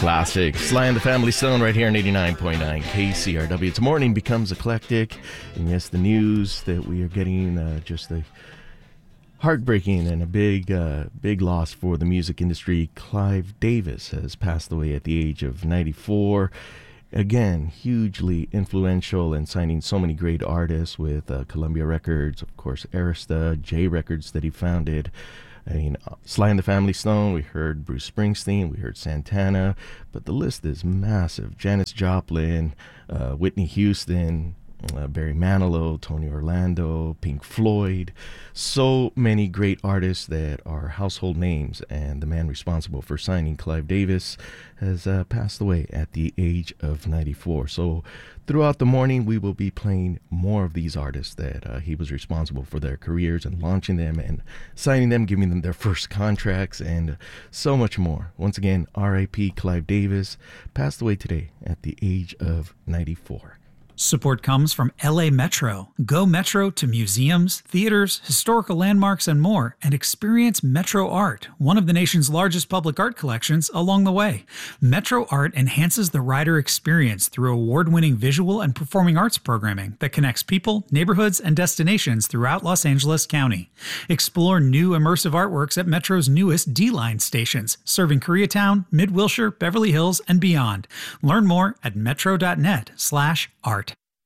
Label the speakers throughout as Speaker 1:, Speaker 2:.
Speaker 1: Classic. Sly and the Family Stone right here on 89.9 KCRW. It's morning becomes eclectic. And yes, the news that we are getting just a heartbreaking and a big loss for the music industry. Clive Davis has passed away at the age of 94. Again, hugely influential and signing so many great artists with Columbia Records, of course, Arista, J Records that he founded. I mean, Sly and the Family Stone, we heard Bruce Springsteen, we heard Santana, but the list is massive. Janis Joplin, Whitney Houston, Barry Manilow, Tony Orlando, Pink Floyd. So many great artists that are household names, and the man responsible for signing Clive Davis has passed away at the age of 94. So throughout the morning, we will be playing more of these artists that he was responsible for their careers and launching them and signing them, giving them their first contracts, and so much more. Once again, R.I.P. Clive Davis passed away today at the age of 94.
Speaker 2: Support comes from LA Metro. Go Metro to museums, theaters, historical landmarks, and more, and experience Metro Art, one of the nation's largest public art collections, along the way. Metro Art enhances the rider experience through award-winning visual and performing arts programming that connects people, neighborhoods, and destinations throughout Los Angeles County. Explore new immersive artworks at Metro's newest D-Line stations, serving Koreatown, Mid-Wilshire, Beverly Hills, and beyond. Learn more at metro.net/art.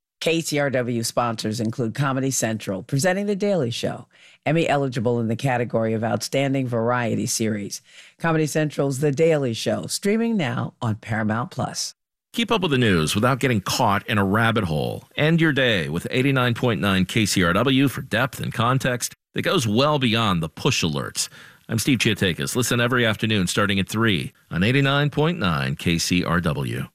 Speaker 3: KCRW sponsors include Comedy Central, presenting The Daily Show, Emmy eligible in the category of Outstanding Variety Series. Comedy Central's The Daily Show, streaming now on Paramount+.
Speaker 4: Keep up with the news without getting caught in a rabbit hole. End your day with 89.9 KCRW for depth and context that goes well beyond the push alerts. I'm Steve Chiatakis. Listen every afternoon starting at 3 on 89.9 KCRW.